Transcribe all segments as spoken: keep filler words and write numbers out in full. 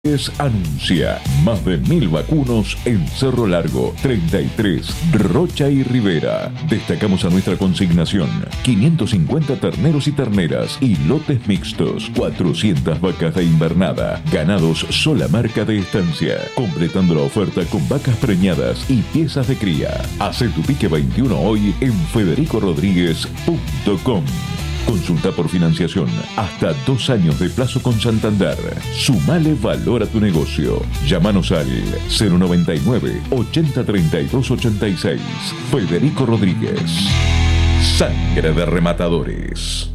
Es anuncia más de mil vacunos en Cerro Largo, treinta y tres, Rocha y Rivera. Destacamos a nuestra consignación: quinientos cincuenta terneros y terneras y lotes mixtos, cuatrocientas vacas de invernada, ganados sola marca de estancia, completando la oferta con vacas preñadas y piezas de cría. Haz tu pique veintiuno hoy en federico rodríguez punto com. Consulta por financiación, hasta dos años de plazo con Santander. Sumale valor a tu negocio. Llámanos al cero noventa y nueve, ochenta, treinta y dos, ochenta y seis. Federico Rodríguez. Sangre de rematadores.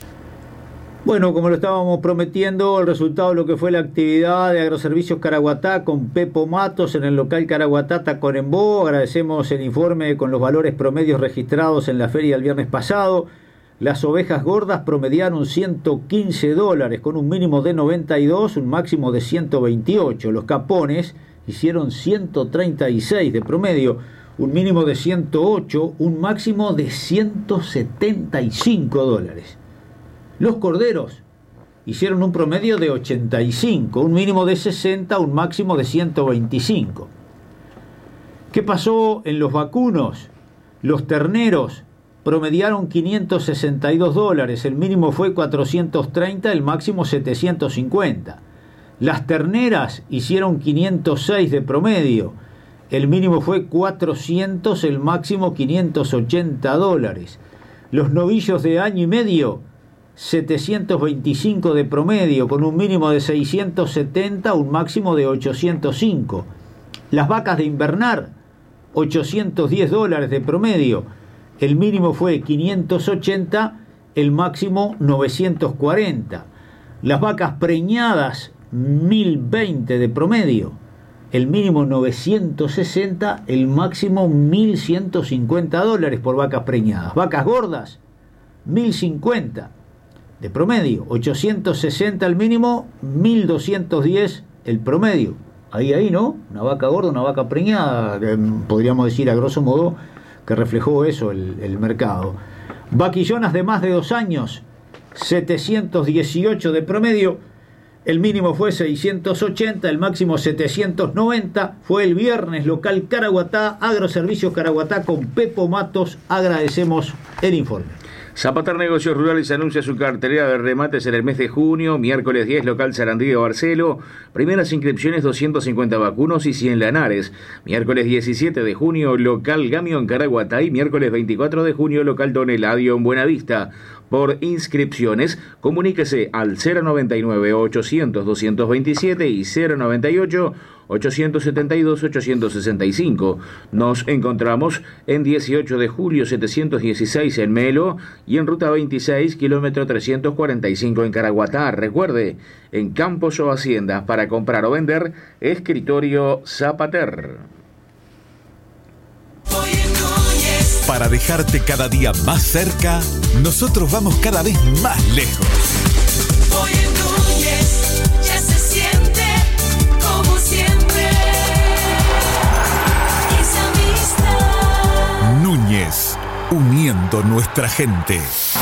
Bueno, como lo estábamos prometiendo, el resultado de lo que fue la actividad de Agroservicios Caraguatá con Pepo Matos en el local Caraguatá Tacuarembó. Agradecemos el informe con los valores promedios registrados en la feria el viernes pasado. Las ovejas gordas promediaron ciento quince dólares con un mínimo de noventa y dos, un máximo de ciento veintiocho. Los capones hicieron ciento treinta y seis de promedio, un mínimo de ciento ocho, un máximo de ciento setenta y cinco dólares. Los corderos hicieron un promedio de ochenta y cinco, un mínimo de sesenta, un máximo de ciento veinticinco. ¿Qué pasó en los vacunos? Los terneros promediaron quinientos sesenta y dos dólares, el mínimo fue cuatrocientos treinta, el máximo setecientos cincuenta. Las terneras hicieron quinientos seis de promedio, el mínimo fue cuatrocientos, el máximo quinientos ochenta dólares. Los novillos de año y medio, setecientos veinticinco de promedio, con un mínimo de seiscientos setenta, un máximo de ochocientos cinco. Las vacas de invernar, ochocientos diez dólares de promedio, el mínimo fue quinientos ochenta, el máximo novecientos cuarenta. Las vacas preñadas, mil veinte de promedio, el mínimo novecientos sesenta, el máximo mil ciento cincuenta dólares por vacas preñadas. Vacas gordas, mil cincuenta de promedio, ochocientos sesenta el mínimo, mil doscientos diez el promedio. Ahí, ahí, ¿no? Una vaca gorda, una vaca preñada, podríamos decir a grosso modo que reflejó eso el, el mercado. Vaquillonas de más de dos años, setecientos dieciocho de promedio, el mínimo fue seiscientos ochenta, el máximo setecientos noventa. Fue el viernes, local Caraguatá, Agroservicios Caraguatá con Pepo Matos. Agradecemos el informe. Zapater Negocios Rurales anuncia su cartelera de remates en el mes de junio. Miércoles diez, local Sarandí de Barcelo. Primeras inscripciones doscientos cincuenta vacunos y cien lanares. Miércoles diecisiete de junio, local Gamio en Caraguatá. Y miércoles veinticuatro de junio, local Don Eladio en Buenavista. Por inscripciones, comuníquese al cero noventa y nueve, ochocientos, doscientos veintisiete y cero noventa y ocho, ochocientos setenta y dos, ochocientos sesenta y cinco. Nos encontramos en dieciocho de julio setecientos dieciséis en Melo y en ruta veintiséis, kilómetro trescientos cuarenta y cinco en Caraguatá. Recuerde, en campos o haciendas para comprar o vender, Escritorio Zapater. Para dejarte cada día más cerca, nosotros vamos cada vez más lejos. Hoy en Núñez ya se siente como siempre. Esa amistad. Núñez, uniendo nuestra gente.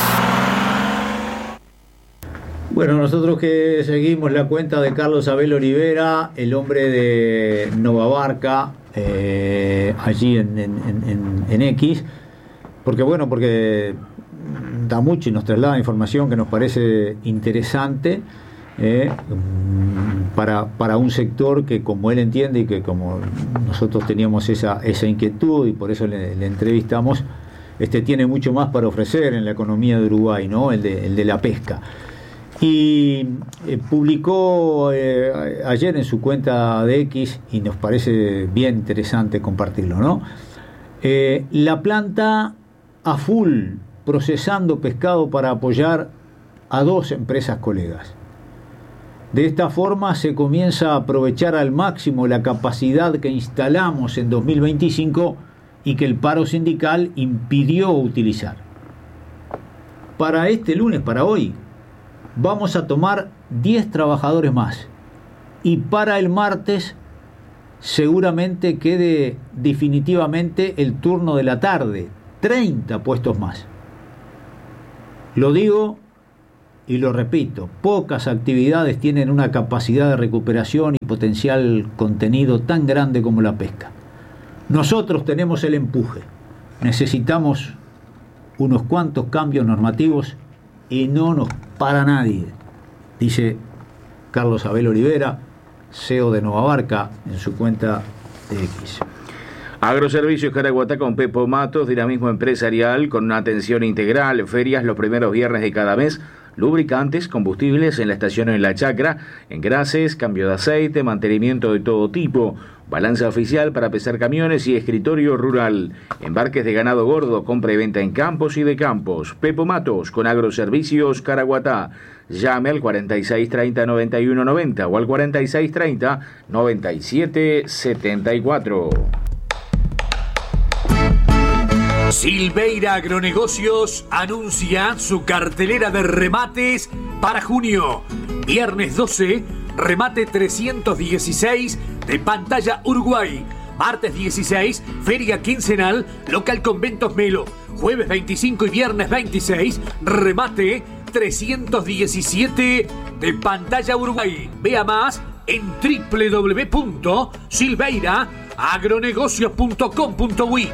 Bueno, nosotros que seguimos la cuenta de Carlos Abel Olivera, el hombre de Nova Barca, eh, allí en, en, en, en X, porque bueno, porque da mucho y nos traslada información que nos parece interesante eh, para, para un sector que, como él entiende y que como nosotros teníamos esa, esa inquietud y por eso le, le entrevistamos, este, tiene mucho más para ofrecer en la economía de Uruguay, ¿no? El de, el de la pesca. Y eh, publicó eh, ayer en su cuenta de X, y nos parece bien interesante compartirlo, ¿no? Eh, la planta a full procesando pescado para apoyar a dos empresas colegas. De esta forma se comienza a aprovechar al máximo la capacidad que instalamos en dos mil veinticinco y que el paro sindical impidió utilizar. Para este lunes, para hoy, vamos a tomar diez trabajadores más y para el martes seguramente quede definitivamente el turno de la tarde, treinta puestos más. Lo digo y lo repito, pocas actividades tienen una capacidad de recuperación y potencial contenido tan grande como la pesca. Nosotros tenemos el empuje, necesitamos unos cuantos cambios normativos y no nos para nadie, dice Carlos Abel Olivera, C E O de Nova Barca, en su cuenta de X. Agroservicios Caraguatá con Pepo Matos, dinamismo empresarial con una atención integral, ferias los primeros viernes de cada mes, lubricantes, combustibles en la estación en La Chacra, engrases, cambio de aceite, mantenimiento de todo tipo, balanza oficial para pesar camiones y escritorio rural, embarques de ganado gordo, compra y venta en campos y de campos. Pepo Matos con Agroservicios Caraguatá. Llame al cuarenta y seis treinta noventa y uno noventa o al cuarenta y seis treinta noventa y siete setenta y cuatro. Silveira Agronegocios anuncia su cartelera de remates para junio. Viernes doce, remate trescientos dieciséis de Pantalla Uruguay. Martes dieciséis, feria quincenal, local Conventos Melo. Jueves veinticinco y viernes veintiséis, remate trescientos diecisiete de Pantalla Uruguay. Vea más en doble u doble u doble u punto silveira agronegocios punto com punto uy.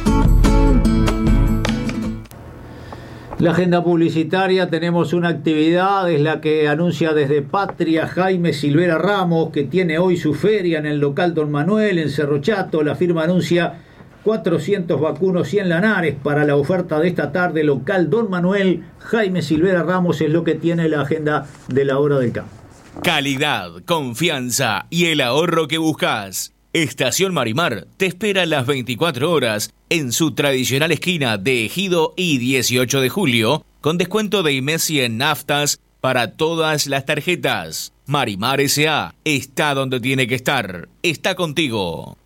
La agenda publicitaria, tenemos una actividad, es la que anuncia desde Patria Jaime Silvera Ramos, que tiene hoy su feria en el local Don Manuel, en Cerro Chato. La firma anuncia cuatrocientos vacunos y en Lanares para la oferta de esta tarde, local Don Manuel. Jaime Silvera Ramos es lo que tiene la agenda de la hora del campo. Calidad, confianza y el ahorro que buscas. Estación Marimar te espera las veinticuatro horas en su tradicional esquina de Ejido y dieciocho de julio, con descuento de IMESI en naftas para todas las tarjetas. Marimar S A está donde tiene que estar. Está contigo.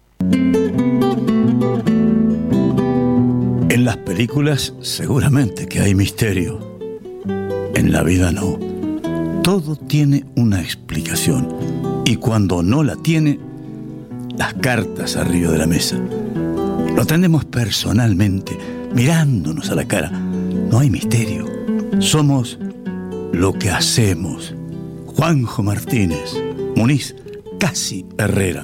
En las películas seguramente que hay misterio. En la vida no. Todo tiene una explicación. Y cuando no la tiene, las cartas arriba de la mesa. Lo atendemos personalmente, mirándonos a la cara. No hay misterio. Somos lo que hacemos. Juanjo Martínez, Muniz, Casi Herrera.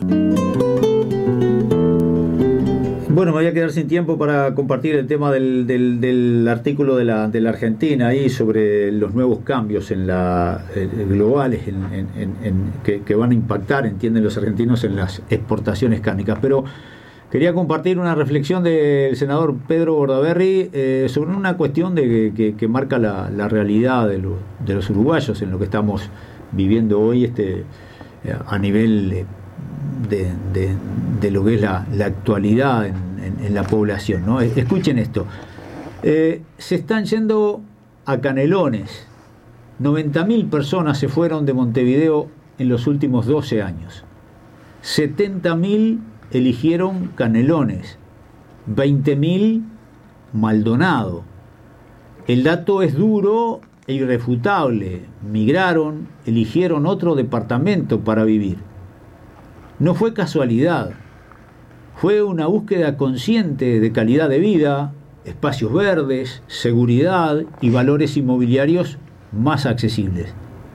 Bueno, me voy a quedar sin tiempo para compartir el tema del, del, del artículo de la, de la Argentina ahí sobre los nuevos cambios en la eh, globales en, en, en, en, que, que van a impactar, entienden los argentinos, en las exportaciones cárnicas. Pero quería compartir una reflexión del senador Pedro Bordaberry eh, sobre una cuestión de, que, que marca la, la realidad de, lo, de los uruguayos en lo que estamos viviendo hoy este, eh, a nivel eh, De, de, de lo que es la, la actualidad en, en, en la población, ¿no? Escuchen esto. Eh, se están yendo a Canelones. noventa mil personas se fueron de Montevideo en los últimos doce años. setenta mil eligieron Canelones. veinte mil Maldonado. El dato es duro e irrefutable. Migraron, eligieron otro departamento para vivir. No fue casualidad, fue una búsqueda consciente de calidad de vida, espacios verdes, seguridad y valores inmobiliarios más accesibles.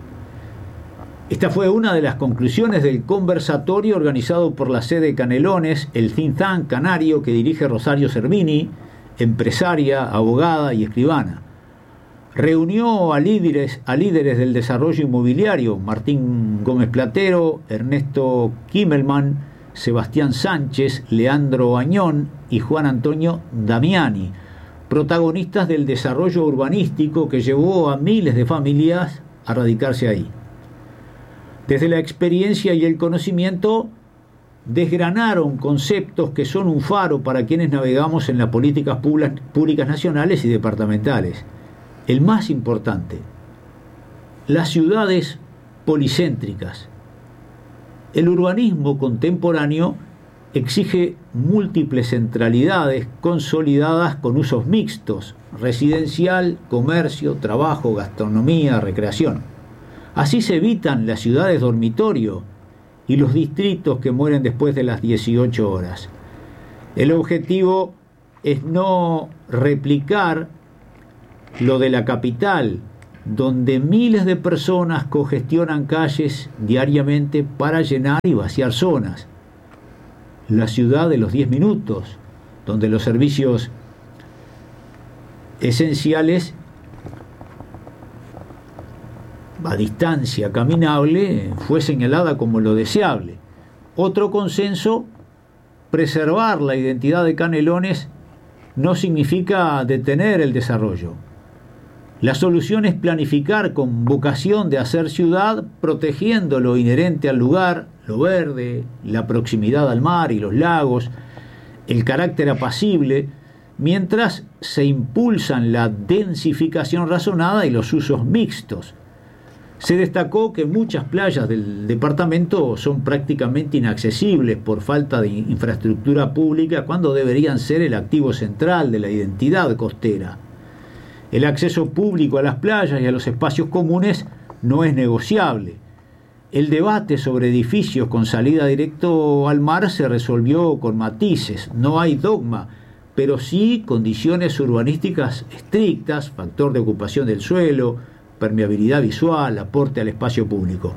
Esta fue una de las conclusiones del conversatorio organizado por la sede Canelones, el think tank canario que dirige Rosario Cervini, empresaria, abogada y escribana. Reunió a líderes, a líderes del desarrollo inmobiliario, Martín Gómez Platero, Ernesto Kimmelman, Sebastián Sánchez, Leandro Añón y Juan Antonio Damiani, protagonistas del desarrollo urbanístico que llevó a miles de familias a radicarse ahí. Desde la experiencia y el conocimiento, desgranaron conceptos que son un faro para quienes navegamos en las políticas públicas nacionales y departamentales. El más importante, las ciudades policéntricas. El urbanismo contemporáneo exige múltiples centralidades consolidadas con usos mixtos, residencial, comercio, trabajo, gastronomía, recreación. Así se evitan las ciudades dormitorio y los distritos que mueren después de las dieciocho horas. El objetivo es no replicar lo de la capital, donde miles de personas congestionan calles diariamente para llenar y vaciar zonas. La ciudad de los diez minutos, donde los servicios esenciales a distancia caminable fue señalada como lo deseable. Otro consenso: preservar la identidad de Canelones no significa detener el desarrollo. La solución es planificar con vocación de hacer ciudad, protegiendo lo inherente al lugar, lo verde, la proximidad al mar y los lagos, el carácter apacible, mientras se impulsan la densificación razonada y los usos mixtos. Se destacó que muchas playas del departamento son prácticamente inaccesibles por falta de infraestructura pública, cuando deberían ser el activo central de la identidad costera. El acceso público a las playas y a los espacios comunes no es negociable. El debate sobre edificios con salida directo al mar se resolvió con matices. No hay dogma, pero sí condiciones urbanísticas estrictas, factor de ocupación del suelo, permeabilidad visual, aporte al espacio público.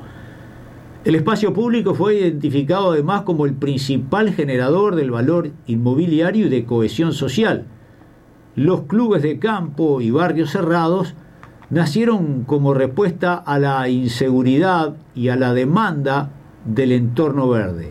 El espacio público fue identificado además como el principal generador del valor inmobiliario y de cohesión social. Los clubes de campo y barrios cerrados nacieron como respuesta a la inseguridad y a la demanda del entorno verde.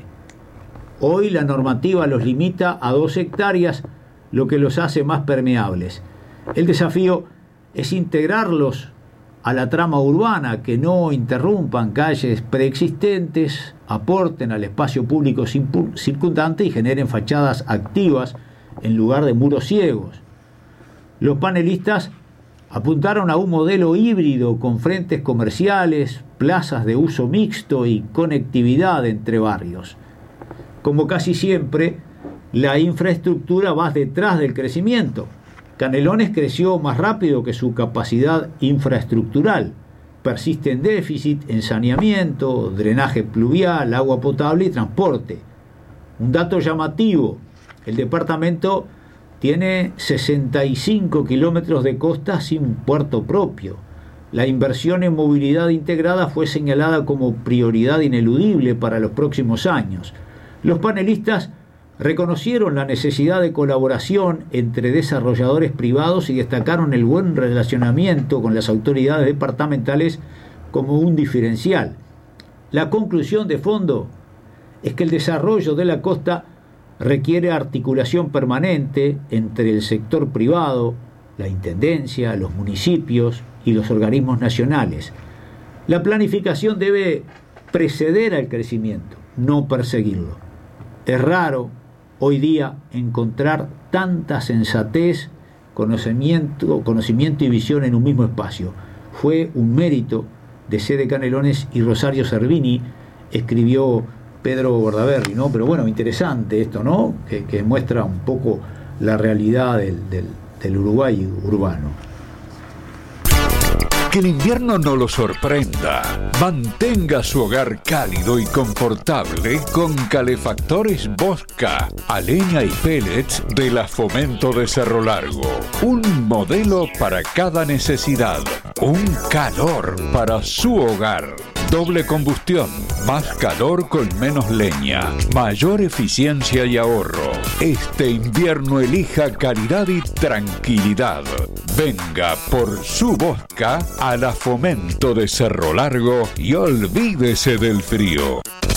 Hoy la normativa los limita a dos hectáreas, lo que los hace más permeables. El desafío es integrarlos a la trama urbana, que no interrumpan calles preexistentes, aporten al espacio público circundante y generen fachadas activas en lugar de muros ciegos. Los panelistas apuntaron a un modelo híbrido con frentes comerciales, plazas de uso mixto y conectividad entre barrios. Como casi siempre, la infraestructura va detrás del crecimiento. Canelones creció más rápido que su capacidad infraestructural. Persiste en déficit en saneamiento, drenaje pluvial, agua potable y transporte. Un dato llamativo: el departamento tiene sesenta y cinco kilómetros de costa sin puerto propio. La inversión en movilidad integrada fue señalada como prioridad ineludible para los próximos años. Los panelistas reconocieron la necesidad de colaboración entre desarrolladores privados y destacaron el buen relacionamiento con las autoridades departamentales como un diferencial. La conclusión de fondo es que el desarrollo de la costa requiere articulación permanente entre el sector privado, la intendencia, los municipios y los organismos nacionales. La planificación debe preceder al crecimiento, no perseguirlo. Es raro hoy día encontrar tanta sensatez, conocimiento, conocimiento y visión en un mismo espacio. Fue un mérito de C. de Canelones y Rosario Cervini, escribió Pedro Bordaberry, ¿no? Pero bueno, interesante esto, ¿no? Que, que muestra un poco la realidad del, del, del Uruguay urbano. Que el invierno no lo sorprenda. Mantenga su hogar cálido y confortable con calefactores Bosca, a leña y pellets de la Fomento de Cerro Largo. Un modelo para cada necesidad. Un calor para su hogar. Doble combustión, más calor con menos leña, mayor eficiencia y ahorro. Este invierno elija calidad y tranquilidad. Venga por su Bosca a la Fomento de Cerro Largo y olvídese del frío.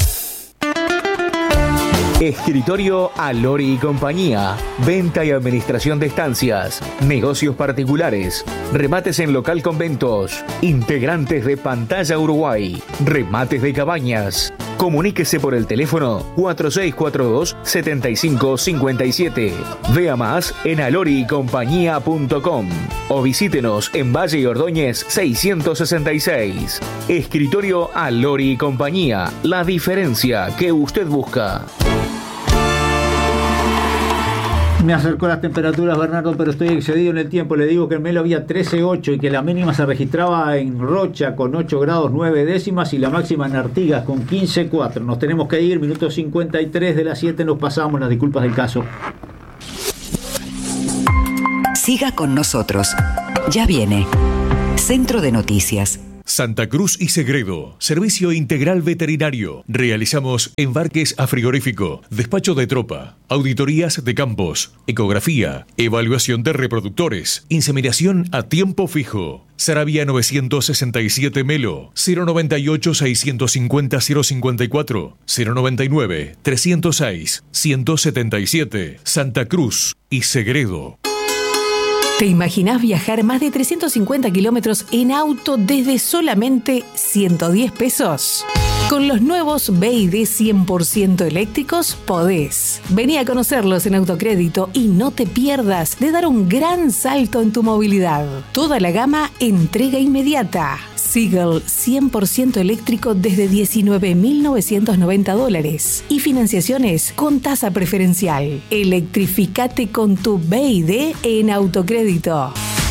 Escritorio Alori y Compañía. Venta y administración de estancias. Negocios particulares. Remates en local conventos. Integrantes de Pantalla Uruguay. Remates de cabañas. Comuníquese por el teléfono cuatro seis cuatro dos, siete cinco cinco siete. Vea más en alori y compañía punto com o visítenos en Valle y Ordóñez seiscientos sesenta y seis. Escritorio Alori y Compañía. La diferencia que usted busca. Me acercó las temperaturas, Bernardo, pero estoy excedido en el tiempo. Le digo que en Melo había trece coma ocho y que la mínima se registraba en Rocha con ocho grados nueve décimas y la máxima en Artigas con quince coma cuatro. Nos tenemos que ir, minuto cincuenta y tres de las siete, nos pasamos, las disculpas del caso. Siga con nosotros. Ya viene Centro de Noticias. Santa Cruz y Segredo, servicio integral veterinario. Realizamos embarques a frigorífico, despacho de tropa, auditorías de campos, ecografía, evaluación de reproductores, inseminación a tiempo fijo. Saravia novecientos sesenta y siete Melo, cero noventa y ocho, seiscientos cincuenta, cero cincuenta y cuatro, cero noventa y nueve, trescientos seis, ciento setenta y siete, Santa Cruz y Segredo. ¿Te imaginás viajar más de trescientos cincuenta kilómetros en auto desde solamente ciento diez pesos? Con los nuevos B Y D cien por ciento eléctricos podés. Vení a conocerlos en Autocrédito y no te pierdas de dar un gran salto en tu movilidad. Toda la gama entrega inmediata. Seagull cien por ciento eléctrico desde diecinueve mil novecientos noventa dólares y financiaciones con tasa preferencial. Electrificate con tu B Y D en Autocrédito.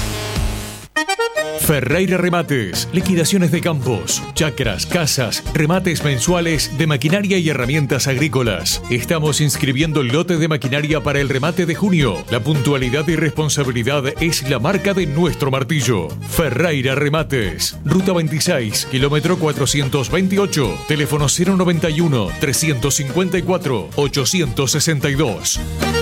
Ferreira Remates, liquidaciones de campos, chacras, casas, remates mensuales de maquinaria y herramientas agrícolas. Estamos inscribiendo el lote de maquinaria para el remate de junio. La puntualidad y responsabilidad es la marca de nuestro martillo. Ferreira Remates, Ruta veintiséis, kilómetro cuatrocientos veintiocho, teléfono cero noventa y uno, trescientos cincuenta y cuatro, ochocientos sesenta y dos.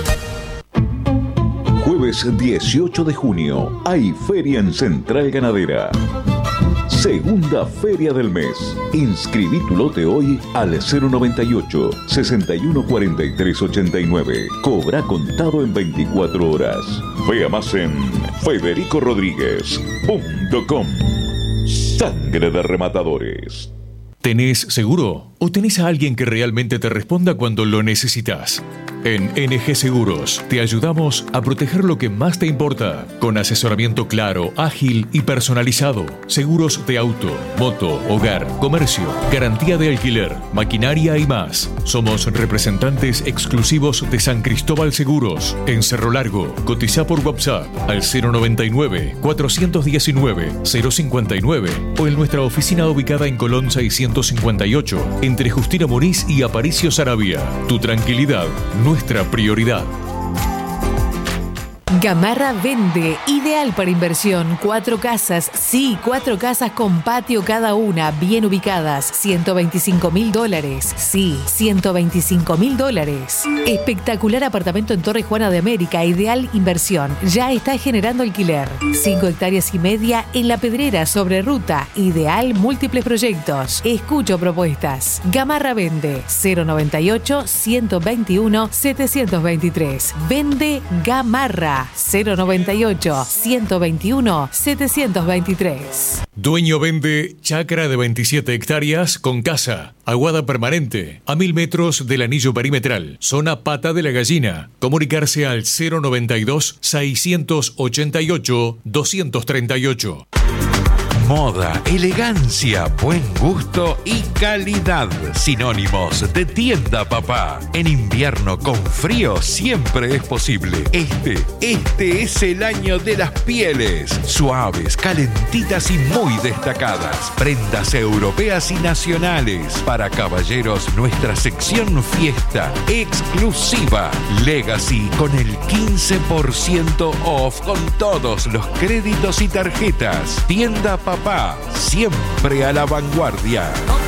Jueves dieciocho de junio hay feria en Central Ganadera. Segunda feria del mes. Inscribí tu lote hoy al cero noventa y ocho, sesenta y uno, cuarenta y tres, ochenta y nueve. Cobra contado en veinticuatro horas. Vea más en federico rodríguez punto com. Sangre de rematadores. ¿Tenés seguro? ¿O tenés a alguien que realmente te responda cuando lo necesitas? En N G Seguros te ayudamos a proteger lo que más te importa, con asesoramiento claro, ágil y personalizado. Seguros de auto, moto, hogar, comercio, garantía de alquiler, maquinaria y más. Somos representantes exclusivos de San Cristóbal Seguros, en Cerro Largo. Cotiza por WhatsApp al cero noventa y nueve, cuatrocientos diecinueve, cero cincuenta y nueve o en nuestra oficina ubicada en Colón seiscientos cincuenta y ocho, entre Justino Moniz y Aparicio Saravia. Tu tranquilidad, nuestra prioridad. Gamarra vende, ideal para inversión. Cuatro casas, sí, cuatro casas con patio cada una, bien ubicadas. ciento veinticinco mil dólares, sí, ciento veinticinco mil dólares. Espectacular apartamento en Torre Juana de América, ideal inversión. Ya está generando alquiler. Cinco hectáreas y media en La Pedrera, sobre ruta. Ideal, múltiples proyectos. Escucho propuestas. Gamarra vende, cero noventa y ocho, ciento veintiuno, setecientos veintitrés. Vende Gamarra. cero noventa y ocho, ciento veintiuno, setecientos veintitrés. Dueño vende chacra de veintisiete hectáreas con casa, aguada permanente, a mil metros del anillo perimetral, zona Pata de la Gallina. Comunicarse al cero noventa y dos, seiscientos ochenta y ocho, doscientos treinta y ocho. Moda, elegancia, buen gusto y calidad. Sinónimos de Tienda Papá. En invierno con frío siempre es posible. Este, este es el año de las pieles. Suaves, calentitas y muy destacadas. Prendas europeas y nacionales. Para caballeros, nuestra sección fiesta exclusiva. Legacy con el quince por ciento off con todos los créditos y tarjetas. Tienda Papá. Papá, siempre a la vanguardia.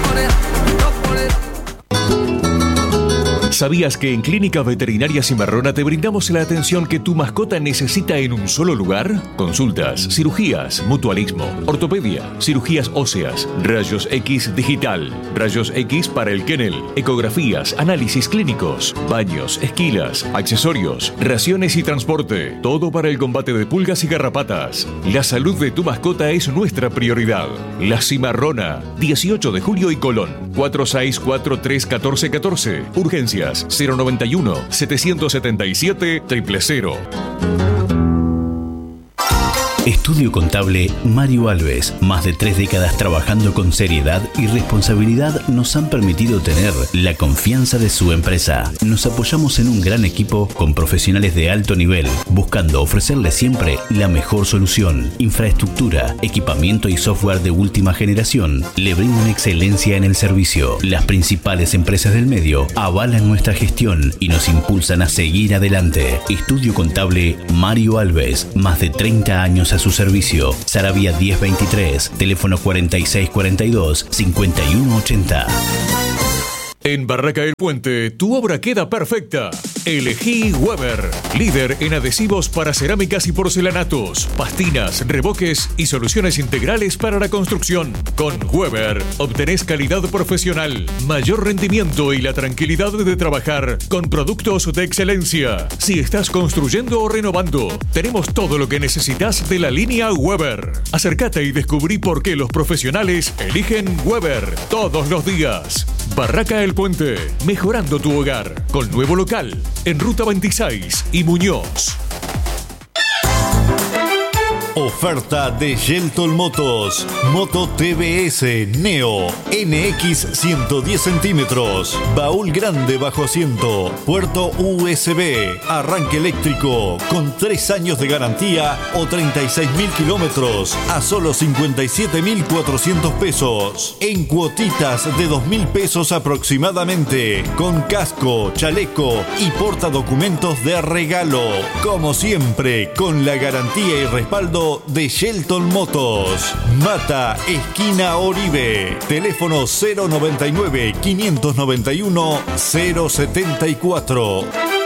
¿Sabías que en Clínica Veterinaria Cimarrona te brindamos la atención que tu mascota necesita en un solo lugar? Consultas, cirugías, mutualismo, ortopedia, cirugías óseas, rayos X digital, rayos X para el kennel, ecografías, análisis clínicos, baños, esquilas, accesorios, raciones y transporte. Todo para el combate de pulgas y garrapatas. La salud de tu mascota es nuestra prioridad. La Cimarrona, dieciocho de julio y Colón, cuatro seis cuatro tres, uno cuatro uno cuatro. Urgencias cero noventa y uno, setecientos setenta y siete, cero cero. Estudio Contable Mario Alves. Más de tres décadas trabajando con seriedad y responsabilidad nos han permitido tener la confianza de su empresa. Nos apoyamos en un gran equipo con profesionales de alto nivel, buscando ofrecerles siempre la mejor solución. Infraestructura, equipamiento y software de última generación le brindan excelencia en el servicio. Las principales empresas del medio avalan nuestra gestión y nos impulsan a seguir adelante. Estudio Contable Mario Alves. Más de treinta años a su servicio. Saravia diez veintitrés, teléfono cuarenta y seis cuarenta y dos, cincuenta y uno ochenta. En Barraca El Puente, tu obra queda perfecta. Elegí Weber, líder en adhesivos para cerámicas y porcelanatos, pastinas, reboques y soluciones integrales para la construcción. Con Weber obtenés calidad profesional, mayor rendimiento y la tranquilidad de trabajar con productos de excelencia. Si estás construyendo o renovando, tenemos todo lo que necesitas de la línea Weber. Acércate y descubrí por qué los profesionales eligen Weber todos los días. Barraca El Puente, mejorando tu hogar, con nuevo local en Ruta veintiséis y Muñoz. Oferta de Yeltol Motos. Moto T V S Neo N X ciento diez centímetros. Baúl grande bajo asiento. Puerto U S B. Arranque eléctrico. Con tres años de garantía o treinta y seis mil kilómetros. A solo cincuenta y siete mil cuatrocientos pesos. En cuotitas de dos mil pesos aproximadamente. Con casco, chaleco y portadocumentos de regalo. Como siempre, con la garantía y respaldo de Yeltol Motos. Mata, esquina Oribe. Teléfono cero noventa y nueve, quinientos noventa y uno, cero setenta y cuatro.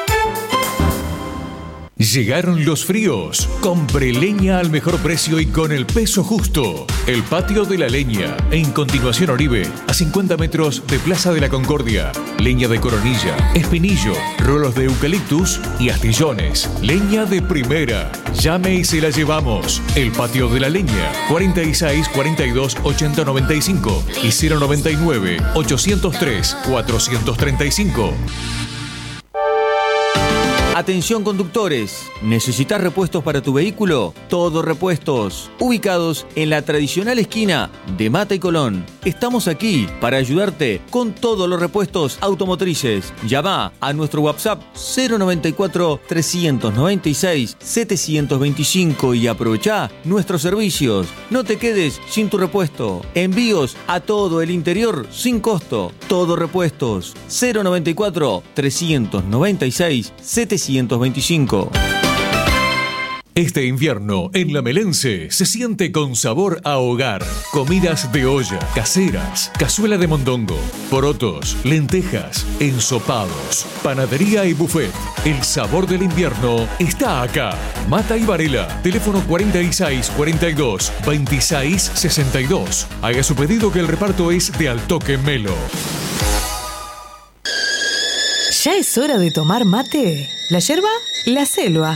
Llegaron los fríos. Compre leña al mejor precio y con el peso justo. El Patio de la Leña. En continuación Oribe, a cincuenta metros de Plaza de la Concordia. Leña de coronilla, espinillo, rolos de eucaliptus y astillones. Leña de primera. Llame y se la llevamos. El Patio de la Leña. cuarenta y seis, cuarenta y dos, ochenta, noventa y cinco y cero noventa y nueve, ochocientos tres, cuatrocientos treinta y cinco. Atención conductores, ¿necesitas repuestos para tu vehículo? Todo Repuestos, ubicados en la tradicional esquina de Mata y Colón. Estamos aquí para ayudarte con todos los repuestos automotrices. Llama a nuestro WhatsApp cero noventa y cuatro, trescientos noventa y seis, setecientos veinticinco y aprovecha nuestros servicios. No te quedes sin tu repuesto. Envíos a todo el interior sin costo. Todo Repuestos, cero noventa y cuatro, trescientos noventa y seis, setecientos veinticinco. Este invierno en La Melense se siente con sabor a hogar. Comidas de olla, caseras, cazuela de mondongo, porotos, lentejas, ensopados, panadería y buffet. El sabor del invierno está acá. Mata y Varela, teléfono cuarenta y seis, cuarenta y dos, veintiséis, sesenta y dos. Haga su pedido que el reparto es de Al Toque Melo. ¿Ya es hora de tomar mate? ¿La yerba? La selva.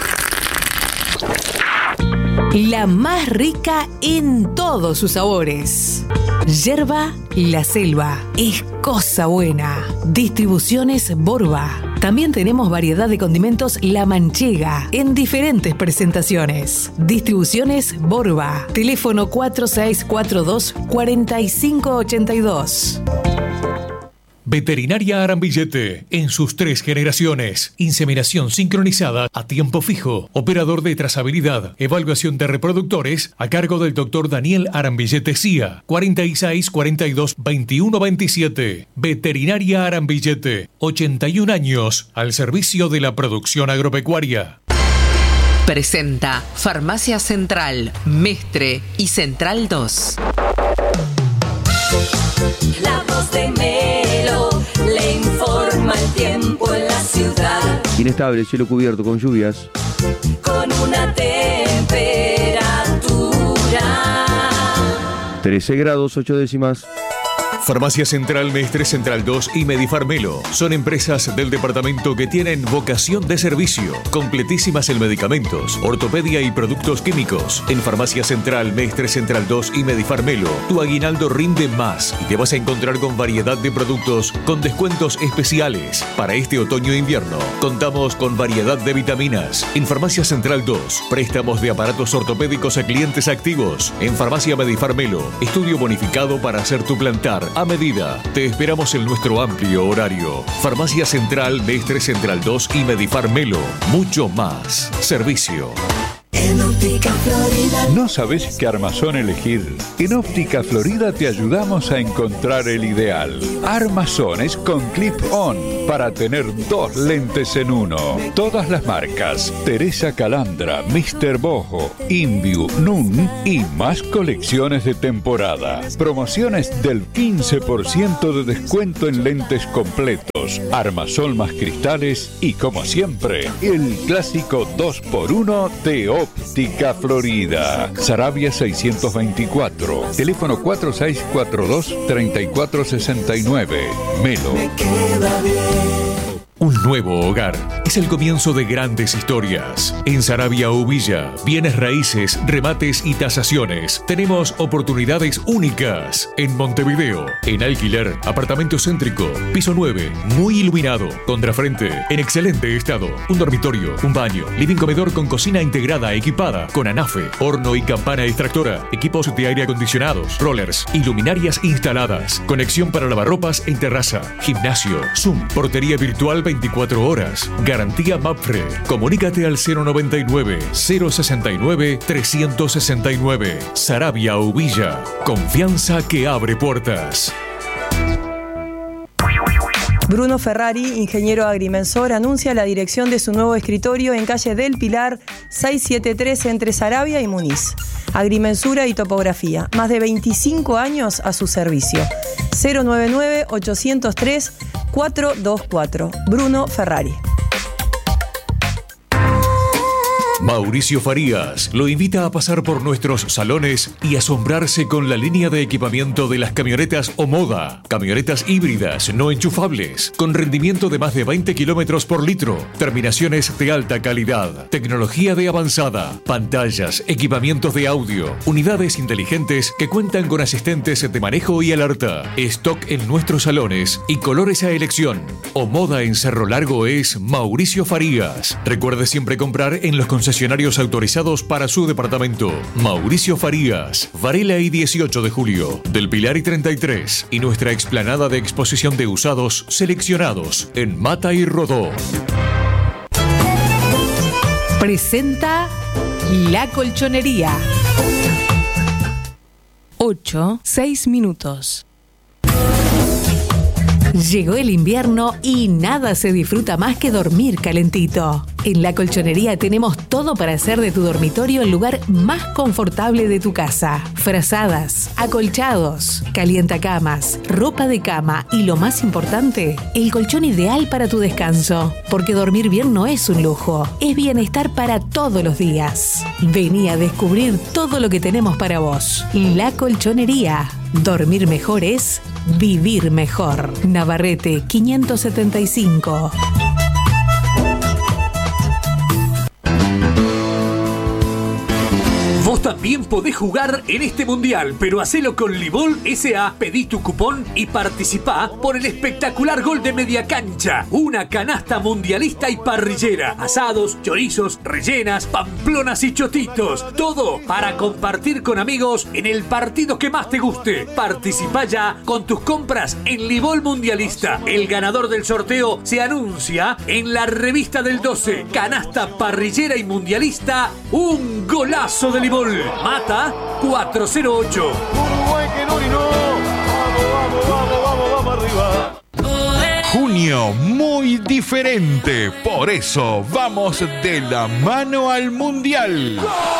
La más rica en todos sus sabores. Yerba La Selva. Es cosa buena. Distribuciones Borba. También tenemos variedad de condimentos La Manchega en diferentes presentaciones. Distribuciones Borba. Teléfono cuatro seis cuatro dos, cuatro cinco ocho dos. Veterinaria Arambillete, en sus tres generaciones. Inseminación sincronizada a tiempo fijo. Operador de trazabilidad. Evaluación de reproductores a cargo del doctor Daniel Arambillete C I A. cuarenta y seis, cuarenta y dos, veintiuno veintisiete. Veterinaria Arambillete. ochenta y un años al servicio de la producción agropecuaria. Presenta Farmacia Central, Mestre y Central dos. La voz de Melo le informa el tiempo en la ciudad. Inestable, cielo cubierto con lluvias. Con una temperatura trece grados, ocho décimas. Farmacia Central, Mestre, Central dos y Medifarmelo son empresas del departamento que tienen vocación de servicio, completísimas en medicamentos, ortopedia y productos químicos. En Farmacia Central, Mestre, Central dos y Medifarmelo, tu aguinaldo rinde más y te vas a encontrar con variedad de productos con descuentos especiales. Para este otoño e invierno, contamos con variedad de vitaminas. En Farmacia Central dos, préstamos de aparatos ortopédicos a clientes activos. En Farmacia Medifarmelo, estudio bonificado para hacer tu plantar a medida. Te esperamos en nuestro amplio horario. Farmacia Central, Mestre, Central dos y Medifarmelo. Mucho más servicio. En Óptica Florida. ¿No sabes qué armazón elegir? En Óptica Florida te ayudamos a encontrar el ideal. Armazones con clip-on para tener dos lentes en uno. Todas las marcas: Teresa Calandra, míster Bojo, Inviu, Nun y más colecciones de temporada. Promociones del quince por ciento de descuento en lentes completos, armazón más cristales y, como siempre, el clásico dos por uno de Óptica Florida. Sarabia seiscientos veinticuatro. Teléfono cuatro seis cuatro dos, tres cuatro seis nueve. Melo. Un nuevo hogar es el comienzo de grandes historias. En Sarabia Uvilla, bienes raíces, remates y tasaciones. Tenemos oportunidades únicas. En Montevideo, en alquiler, apartamento céntrico, piso nueve, muy iluminado, contrafrente, en excelente estado. Un dormitorio, un baño, living comedor con cocina integrada, equipada, con anafe, horno y campana extractora, equipos de aire acondicionados, rollers, y luminarias instaladas, conexión para lavarropas en terraza, gimnasio, Zoom, portería virtual veinticuatro horas. Garantía Mapfre. Comunícate al cero noventa y nueve, cero sesenta y nueve, trescientos sesenta y nueve. Sarabia Uvilla. Confianza que abre puertas. Bruno Ferrari, ingeniero agrimensor, anuncia la dirección de su nuevo escritorio en calle del Pilar seiscientos setenta y tres entre Sarabia y Muniz. Agrimensura y topografía. Más de veinticinco años a su servicio. cero noventa y nueve, ochocientos tres, cuatrocientos veinticuatro. Bruno Ferrari. Mauricio Farías lo invita a pasar por nuestros salones y asombrarse con la línea de equipamiento de las camionetas Omoda. Camionetas híbridas no enchufables, con rendimiento de más de veinte kilómetros por litro, terminaciones de alta calidad, tecnología de avanzada, pantallas, equipamientos de audio, unidades inteligentes que cuentan con asistentes de manejo y alerta, stock en nuestros salones y colores a elección. Omoda en Cerro Largo es Mauricio Farías. Recuerde siempre comprar en los concesionarios autorizados para su departamento. Mauricio Farías, Varela y dieciocho de julio, del Pilar y treinta y tres, y nuestra explanada de exposición de usados seleccionados en Mata y Rodó. Presenta La Colchonería. ocho, seis minutos. Llegó el invierno y nada se disfruta más que dormir calentito. En La Colchonería tenemos todo para hacer de tu dormitorio el lugar más confortable de tu casa. Frazadas, acolchados, calientacamas, ropa de cama y, lo más importante, el colchón ideal para tu descanso. Porque dormir bien no es un lujo, es bienestar para todos los días. Vení a descubrir todo lo que tenemos para vos. La Colchonería. Dormir mejor es vivir mejor. Navarrete quinientos setenta y cinco. Vos también podés jugar en este mundial, pero hacelo con Libol S A. Pedí tu cupón y participá por el espectacular gol de media cancha. Una canasta mundialista y parrillera. Asados, chorizos, rellenas, pamplonas y chotitos. Todo para compartir con amigos en el partido que más te guste. Participá ya con tus compras en Libol Mundialista. El ganador del sorteo se anuncia en la revista del doce. Canasta parrillera y mundialista. Un golazo de Libol. Mata cuatrocientos ocho. Uruguay que no orinó. Vamos, vamos, vamos, vamos, vamos arriba. Junio muy diferente. Por eso vamos de la mano al Mundial.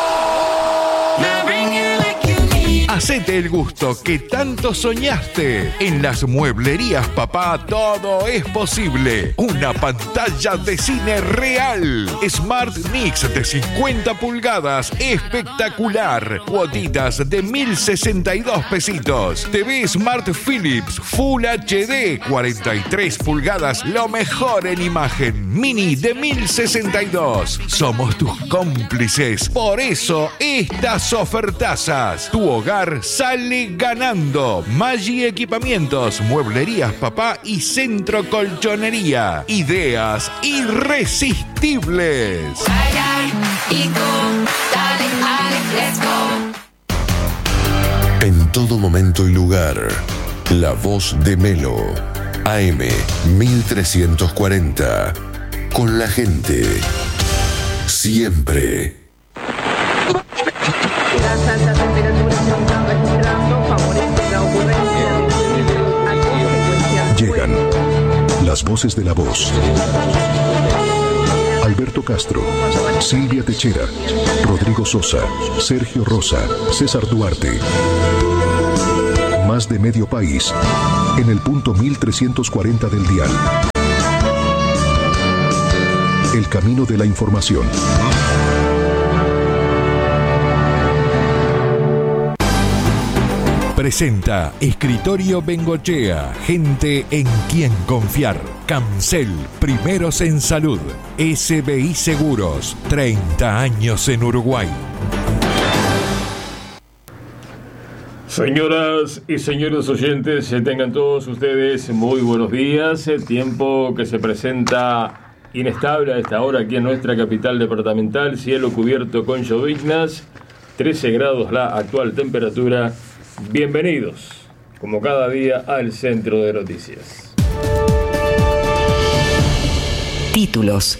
Hacete el gusto que tanto soñaste. En las mueblerías Papá todo es posible. Una pantalla de cine real. Smart Mix de cincuenta pulgadas. Espectacular. Cuotitas de mil sesenta y dos pesitos. T V Smart Philips Full H D. cuarenta y tres pulgadas. Lo mejor en imagen. Mini de mil sesenta y dos. Somos tus cómplices. Por eso estas ofertazas. Tu hogar sale ganando. Maggi Equipamientos, Mueblerías Papá y Centro Colchonería. Ideas irresistibles. En todo momento y lugar, la voz de Melo. A M mil trescientos cuarenta. Con la gente. Siempre. Las altas temperaturas que se están registrando favorecen la ocurrencia de incendios a consecuencia. Llegan las voces de la voz. Alberto Castro, Silvia Techera, Rodrigo Sosa, Sergio Rosa, César Duarte. Más de medio país en el punto mil trescientos cuarenta del dial. El camino de la información. Presenta Escritorio Bengochea, gente en quien confiar. Cancel, primeros en salud. S B I Seguros, treinta años en Uruguay. Señoras y señores oyentes, tengan todos ustedes muy buenos días. Tiempo que se presenta inestable a esta hora aquí en nuestra capital departamental. Cielo cubierto con lloviznas, trece grados la actual temperatura. Bienvenidos, como cada día, al Centro de Noticias. Títulos.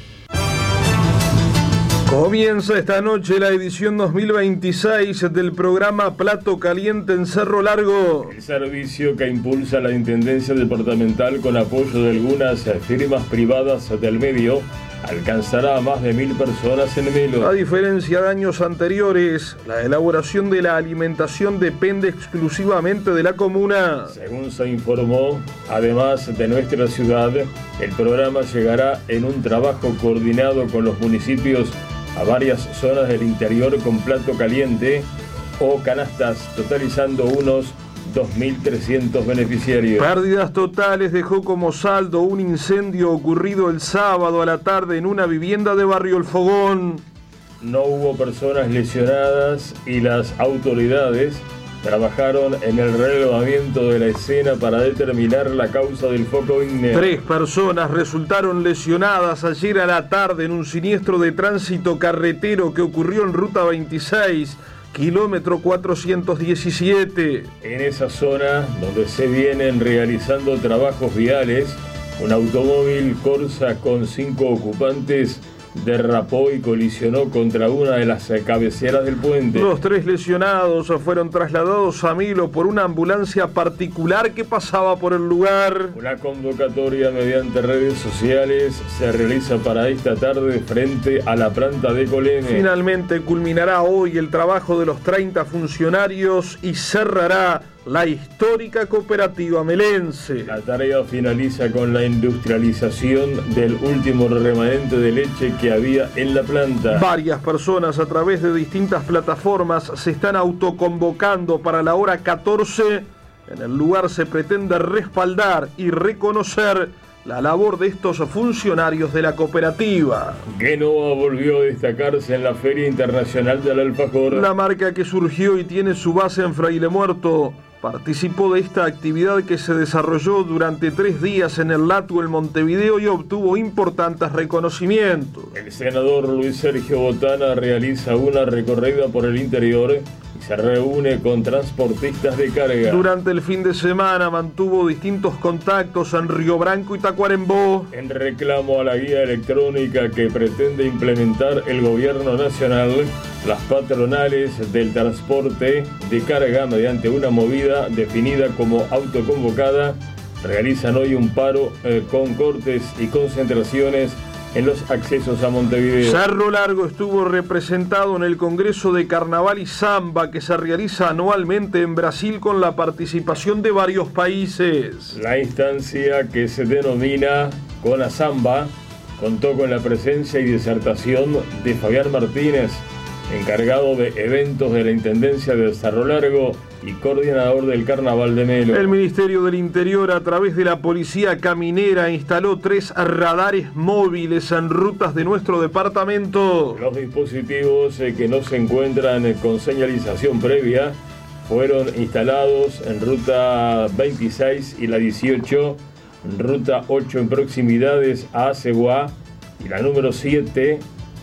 Comienza esta noche la edición dos mil veintiséis del programa Plato Caliente en Cerro Largo. El servicio que impulsa la Intendencia Departamental con apoyo de algunas firmas privadas del medio alcanzará a más de mil personas en Melo. A diferencia de años anteriores, la elaboración de la alimentación depende exclusivamente de la comuna. Según se informó, además de nuestra ciudad, el programa llegará en un trabajo coordinado con los municipios a varias zonas del interior con plato caliente o canastas, totalizando unos dos mil trescientos beneficiarios. Pérdidas totales dejó como saldo un incendio ocurrido el sábado a la tarde en una vivienda de Barrio El Fogón. No hubo personas lesionadas y las autoridades trabajaron en el relevamiento de la escena para determinar la causa del foco ígneo. Tres personas resultaron lesionadas ayer a la tarde en un siniestro de tránsito carretero que ocurrió en Ruta veintiséis, kilómetro cuatrocientos diecisiete. En esa zona donde se vienen realizando trabajos viales, un automóvil Corsa con cinco ocupantes derrapó y colisionó contra una de las cabeceras del puente. Los tres lesionados fueron trasladados a Milo por una ambulancia particular que pasaba por el lugar. Una convocatoria mediante redes sociales se realiza para esta tarde frente a la planta de Coleme. Finalmente culminará hoy el trabajo de los treinta funcionarios y cerrará la histórica cooperativa melense. La tarea finaliza con la industrialización del último remanente de leche que había en la planta. Varias personas a través de distintas plataformas se están autoconvocando para la hora catorce. En el lugar se pretende respaldar y reconocer la labor de estos funcionarios de la cooperativa. Genoa volvió a destacarse en la Feria Internacional del Alfajor. La marca que surgió y tiene su base en Fraile Muerto participó de esta actividad que se desarrolló durante tres días en el Latu en Montevideo y obtuvo importantes reconocimientos. El senador Luis Sergio Botana realiza una recorrida por el interior y se reúne con transportistas de carga. Durante el fin de semana mantuvo distintos contactos en Río Branco y Tacuarembó. En reclamo a la guía electrónica que pretende implementar el gobierno nacional, las patronales del transporte de carga, mediante una movida definida como autoconvocada, realizan hoy un paro eh, con cortes y concentraciones en los accesos a Montevideo. Cerro Largo estuvo representado en el Congreso de Carnaval y Samba que se realiza anualmente en Brasil con la participación de varios países. La instancia, que se denomina CONASAMBA, contó con la presencia y disertación de Fabián Martínez, encargado de eventos de la Intendencia de Cerro Largo y coordinador del Carnaval de Melo. El Ministerio del Interior, a través de la Policía Caminera, instaló tres radares móviles en rutas de nuestro departamento. Los dispositivos eh, que no se encuentran eh, con señalización previa fueron instalados en Ruta veintiséis y la dieciocho, Ruta ocho en proximidades a Aceguá y la número siete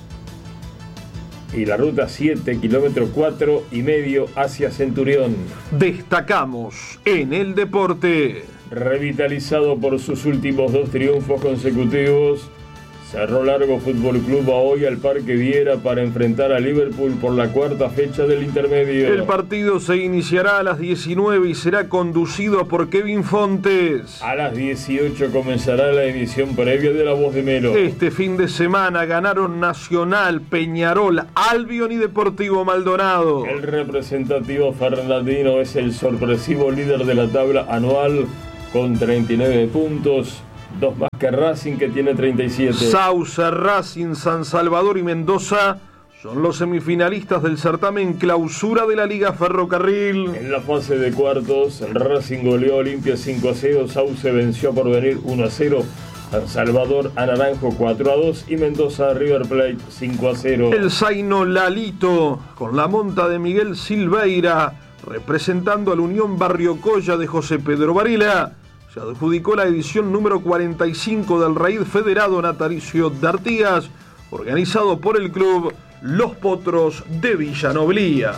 y la ruta siete, kilómetro cuatro y medio hacia Centurión. Destacamos en el deporte. Revitalizado por sus últimos dos triunfos consecutivos, Cerro Largo Fútbol Club va hoy al Parque Viera para enfrentar a Liverpool por la cuarta fecha del intermedio. El partido se iniciará a las diecinueve y será conducido por Kevin Fontes. A las dieciocho comenzará la edición previa de La Voz de Melo. Este fin de semana ganaron Nacional, Peñarol, Albion y Deportivo Maldonado. El representativo fernandino es el sorpresivo líder de la tabla anual con treinta y nueve puntos. Dos más que Racing, que tiene treinta y siete. Sauce, Racing, San Salvador y Mendoza son los semifinalistas del certamen clausura de la Liga Ferrocarril. En la fase de cuartos, el Racing goleó a Olimpia cinco a cero, Sauce venció a Porvenir uno a cero, San Salvador a Naranjo cuatro a dos y Mendoza a River Plate cinco a cero. El Zaino Lalito, con la monta de Miguel Silveira, representando al Unión Barriocoya de José Pedro Varela, se adjudicó la edición número cuarenta y cinco del Raid Federado Natalicio de Artigas, organizado por el club Los Potros de Villanoblía.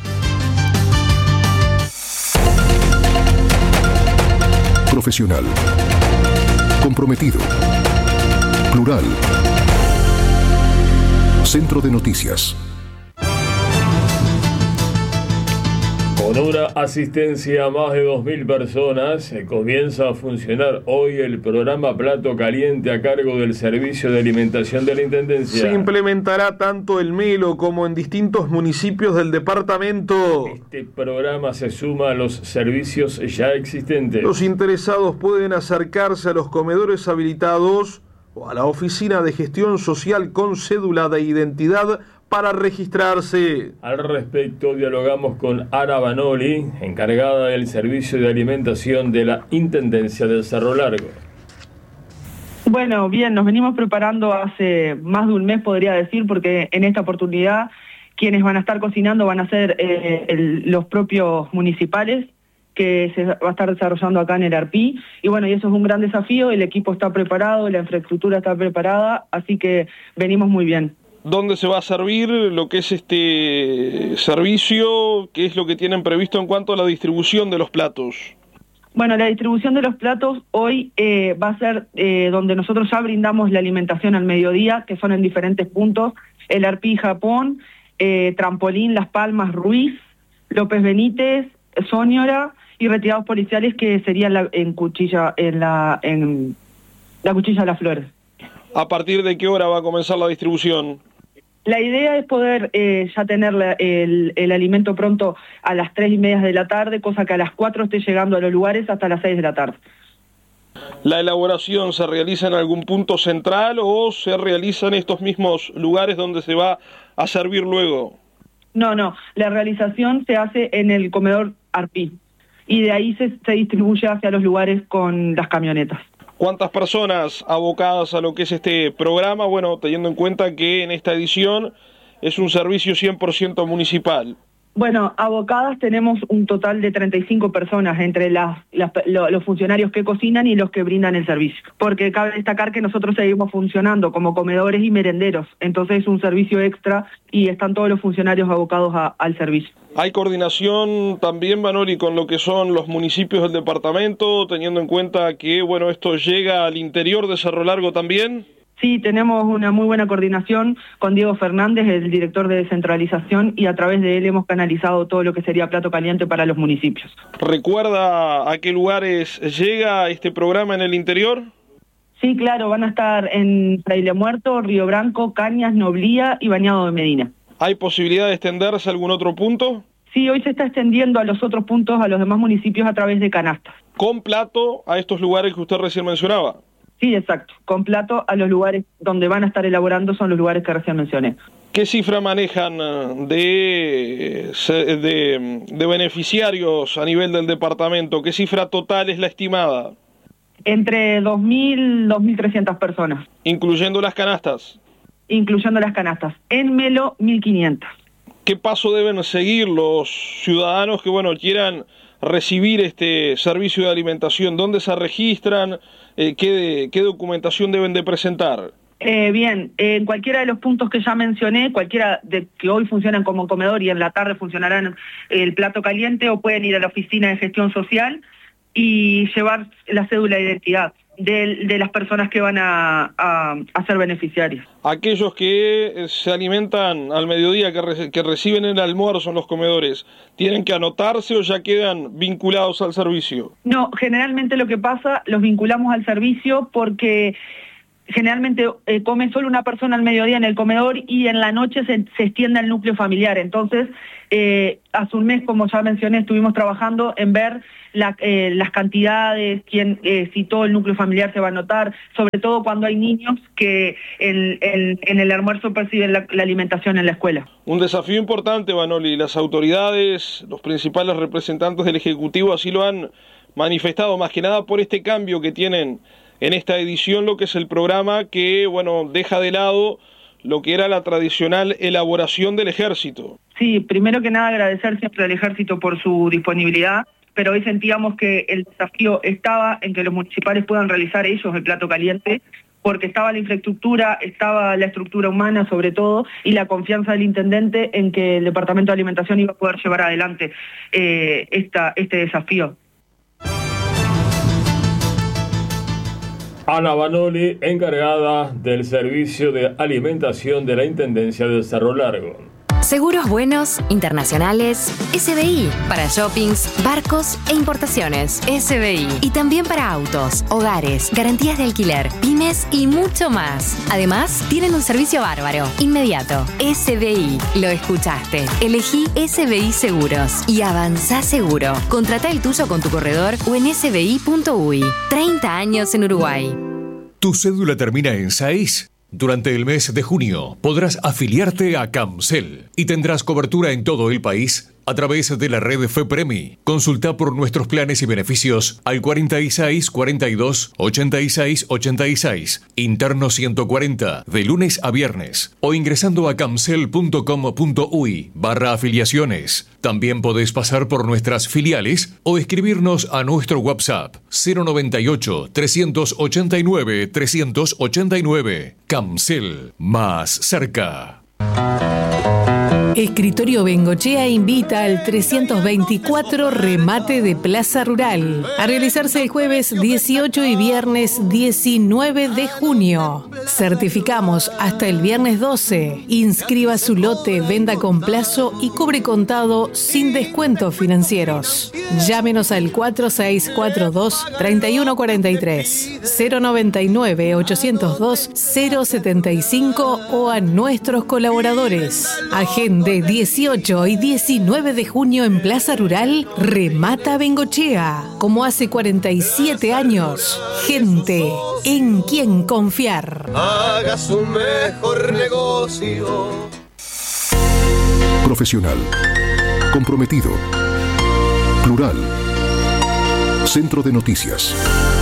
Profesional. Comprometido. Plural. Centro de Noticias. Con una asistencia a más de dos mil personas, comienza a funcionar hoy el programa Plato Caliente a cargo del Servicio de Alimentación de la Intendencia. Se implementará tanto en Melo como en distintos municipios del departamento. Este programa se suma a los servicios ya existentes. Los interesados pueden acercarse a los comedores habilitados o a la Oficina de Gestión Social con cédula de identidad para registrarse. Al respecto, dialogamos con Ana Banoli, encargada del Servicio de Alimentación de la Intendencia del Cerro Largo. Bueno, bien, nos venimos preparando hace más de un mes, podría decir, porque en esta oportunidad quienes van a estar cocinando van a ser eh, el, los propios municipales, que se va a estar desarrollando acá en el Arpí, y bueno, y eso es un gran desafío, el equipo está preparado, la infraestructura está preparada, así que venimos muy bien. ¿Dónde se va a servir lo que es este servicio? ¿Qué es lo que tienen previsto en cuanto a la distribución de los platos? Bueno, la distribución de los platos hoy eh, va a ser eh, donde nosotros ya brindamos la alimentación al mediodía, que son en diferentes puntos, el Arpí Japón, eh, Trampolín, Las Palmas, Ruiz, López Benítez, Soñora y retirados policiales, que serían la, en Cuchilla, en la, en la Cuchilla de las Flores. ¿A partir de qué hora va a comenzar la distribución? La idea es poder eh, ya tener la, el, el alimento pronto a las tres y media de la tarde, cosa que a las cuatro esté llegando a los lugares hasta las seis de la tarde. ¿La elaboración se realiza en algún punto central o se realiza en estos mismos lugares donde se va a servir luego? No, no, la realización se hace en el comedor Arpí y de ahí se, se distribuye hacia los lugares con las camionetas. ¿Cuántas personas abocadas a lo que es este programa? Bueno, teniendo en cuenta que en esta edición es un servicio cien por ciento municipal. Bueno, abocadas tenemos un total de treinta y cinco personas entre las, las, los funcionarios que cocinan y los que brindan el servicio. Porque cabe destacar que nosotros seguimos funcionando como comedores y merenderos. Entonces es un servicio extra y están todos los funcionarios abocados a, al servicio. ¿Hay coordinación también, Banoli, con lo que son los municipios del departamento, teniendo en cuenta que, bueno, esto llega al interior de Cerro Largo también? Sí, tenemos una muy buena coordinación con Diego Fernández, el director de descentralización, y a través de él hemos canalizado todo lo que sería Plato Caliente para los municipios. ¿Recuerda a qué lugares llega este programa en el interior? Sí, claro, van a estar en Fraile Muerto, Río Branco, Cañas, Noblía y Bañado de Medina. ¿Hay posibilidad de extenderse a algún otro punto? Sí, hoy se está extendiendo a los otros puntos, a los demás municipios a través de canastas. ¿Con plato a estos lugares que usted recién mencionaba? Sí, exacto. Con plato a los lugares donde van a estar elaborando son los lugares que recién mencioné. ¿Qué cifra manejan de, de, de beneficiarios a nivel del departamento? ¿Qué cifra total es la estimada? Entre dos mil, dos mil trescientas personas. ¿Incluyendo las canastas? Incluyendo las canastas. En Melo, mil quinientas. ¿Qué paso deben seguir los ciudadanos que, bueno, quieran recibir este servicio de alimentación? ¿Dónde se registran? Eh, ¿qué, ¿Qué documentación deben de presentar? Eh, bien, eh, en cualquiera de los puntos que ya mencioné, cualquiera de que hoy funcionan como comedor y en la tarde funcionarán el Plato Caliente, o pueden ir a la Oficina de Gestión Social y llevar la cédula de identidad. de, de las personas que van a, a, a ser beneficiarias. Aquellos que se alimentan al mediodía, que, re, que reciben el almuerzo en los comedores, ¿tienen que anotarse o ya quedan vinculados al servicio? No, generalmente lo que pasa, los vinculamos al servicio porque generalmente eh, come solo una persona al mediodía en el comedor y en la noche se, se extiende al núcleo familiar. Entonces, eh, hace un mes, como ya mencioné, estuvimos trabajando en ver la, eh, las cantidades, quién, eh, si todo el núcleo familiar se va a anotar, sobre todo cuando hay niños que en, en, en el almuerzo perciben la, la alimentación en la escuela. Un desafío importante, Vanoli. Las autoridades, los principales representantes del Ejecutivo así lo han manifestado, más que nada por este cambio que tienen en esta edición, lo que es el programa que, bueno, deja de lado lo que era la tradicional elaboración del ejército. Sí, primero que nada agradecer siempre al ejército por su disponibilidad, pero hoy sentíamos que el desafío estaba en que los municipales puedan realizar ellos el plato caliente, porque estaba la infraestructura, estaba la estructura humana sobre todo, y la confianza del intendente en que el Departamento de Alimentación iba a poder llevar adelante eh, esta, este desafío. Ana Vanoli, encargada del servicio de alimentación de la Intendencia de Cerro Largo. Seguros buenos, internacionales, S B I, para shoppings, barcos e importaciones, S B I. Y también para autos, hogares, garantías de alquiler, pymes y mucho más. Además, tienen un servicio bárbaro, inmediato. S B I, lo escuchaste. Elegí S B I Seguros y avanzá seguro. Contratá el tuyo con tu corredor o en s b i punto u y. treinta años en Uruguay. ¿Tu cédula termina en seis? Durante el mes de junio podrás afiliarte a Camcel y tendrás cobertura en todo el país a través de la red FEPREMI. Consulta por nuestros planes y beneficios al cuarenta y seis, cuarenta y dos, ochenta y seis, ochenta y seis, interno ciento cuarenta, de lunes a viernes, o ingresando a camcel punto com punto u y barra afiliaciones. También podés pasar por nuestras filiales o escribirnos a nuestro WhatsApp cero noventa y ocho, trescientos ochenta y nueve, trescientos ochenta y nueve. Camcel, más cerca. Escritorio Bengochea invita al trescientos veinticuatro Remate de Plaza Rural a realizarse el jueves dieciocho y viernes diecinueve de junio. Certificamos hasta el viernes doce. Inscriba su lote, venda con plazo y cobre contado sin descuentos financieros. Llámenos al cuatro seis cuatro dos, tres uno cuatro tres, cero noventa y nueve, ochocientos dos, cero setenta y cinco o a nuestros colaboradores. Agenda de dieciocho y diecinueve de junio en Plaza Rural, Remata Bengochea. Como hace cuarenta y siete años, gente en quien confiar. Hagas un mejor negocio. Profesional. Comprometido. Plural. Centro de Noticias.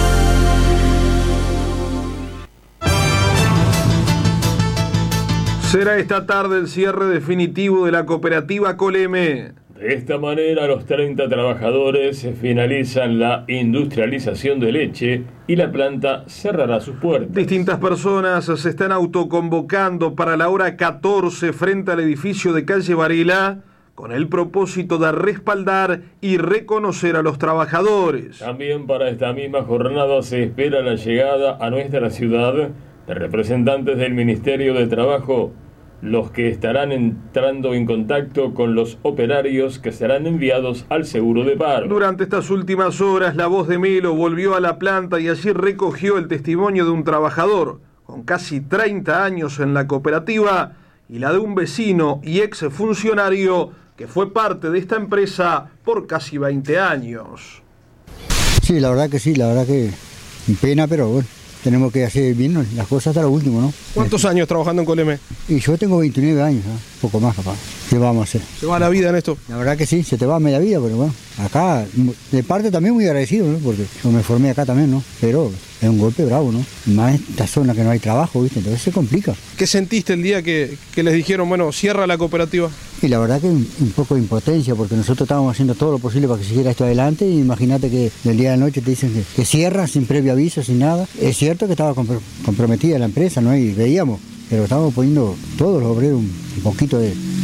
Será esta tarde el cierre definitivo de la cooperativa Coleme. De esta manera, los treinta trabajadores finalizan la industrialización de leche y la planta cerrará sus puertas. Distintas personas se están autoconvocando para la hora catorce frente al edificio de calle Varela con el propósito de respaldar y reconocer a los trabajadores. También para esta misma jornada se espera la llegada a nuestra ciudad de representantes del Ministerio de Trabajo, los que estarán entrando en contacto con los operarios que serán enviados al seguro de paro. Durante estas últimas horas, la voz de Melo volvió a la planta y allí recogió el testimonio de un trabajador con casi treinta años en la cooperativa y la de un vecino y ex funcionario que fue parte de esta empresa por casi veinte años. Sí, la verdad que sí, la verdad que pena, pero bueno. Tenemos que hacer bien las cosas hasta lo último, ¿no? ¿Cuántos años trabajando en Coleme? Y yo tengo veintinueve años, ¿no? Poco más, papá. ¿Qué vamos a hacer? ¿Se va la vida en esto? La verdad que sí, se te va media vida, pero bueno, acá, de parte también muy agradecido, ¿no? Porque yo me formé acá también, ¿no? Pero es un golpe bravo, ¿no? Más en esta zona que no hay trabajo, ¿viste? Entonces se complica. ¿Qué sentiste el día que, que les dijeron, bueno, cierra la cooperativa? Y la verdad que un, un poco de impotencia, porque nosotros estábamos haciendo todo lo posible para que siguiera esto adelante, y imagínate que del día a la noche te dicen que, que cierra sin previo aviso, sin nada. Es cierto que estaba compro, comprometida la empresa, ¿no? Y veíamos, pero estábamos poniendo todos los obreros un, un poquito de,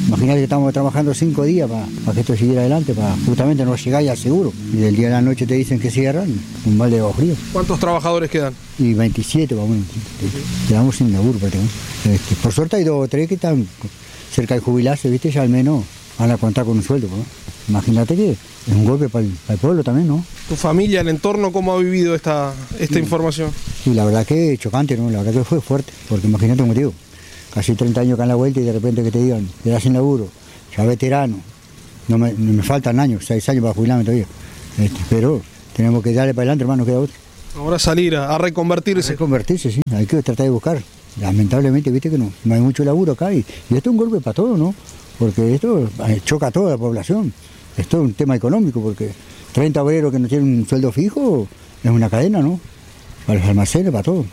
Imagínate que estamos trabajando cinco días para pa que esto siguiera adelante, para justamente no llegar ya seguro. Y del día a la noche te dicen que cierran, un balde de agua frío. ¿Cuántos trabajadores quedan? Y veintisiete, vamos, quedamos sin laburo prácticamente. Este, por suerte hay dos o tres que están cerca de jubilarse, ¿viste? Ya al menos van a contar con un sueldo, ¿no? Imagínate que es un golpe para el, para el pueblo también, ¿no? ¿Tu familia, el entorno, cómo ha vivido esta, esta sí. información? Sí, la verdad que chocante, ¿no? La verdad que fue fuerte, porque imagínate un motivo. Casi treinta años acá en la vuelta y de repente que te digan, te das sin laburo, ya veterano, no me, no me faltan años, seis años para jubilarme todavía. Este, pero tenemos que darle para adelante, hermano, no queda otro. Ahora salir a, a reconvertirse. A reconvertirse, sí, hay que tratar de buscar. Lamentablemente, viste que no, no hay mucho laburo acá y, y esto es un golpe para todo, ¿no? Porque esto choca a toda la población. Esto es un tema económico, porque treinta obreros que no tienen un sueldo fijo es una cadena, ¿no? Para los almacenes, para todo.